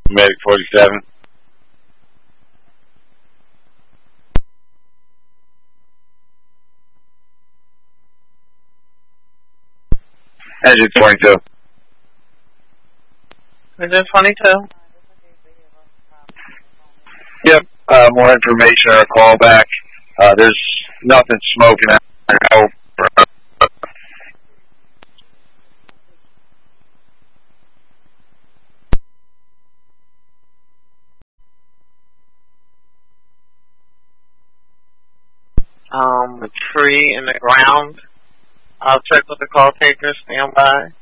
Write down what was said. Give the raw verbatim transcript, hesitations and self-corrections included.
Medic forty-seven. Engine twenty-two. Engine twenty-two. Yep, uh, more information or a call back. Uh, there's nothing smoking out there. Um, a tree in the ground. I'll check with the call taker. Stand by.